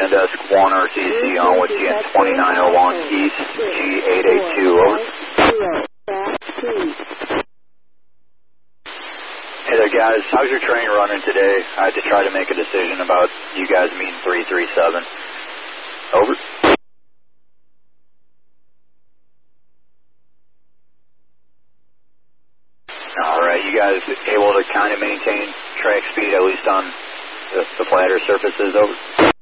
Command Desk 1 RTC on with GN 2901 East G882, over. Hey there guys, how's your train running today? I had to try to make a decision about you guys meeting 337. Over. Alright, you guys able to kind of maintain track speed at least on the flatter surfaces, over?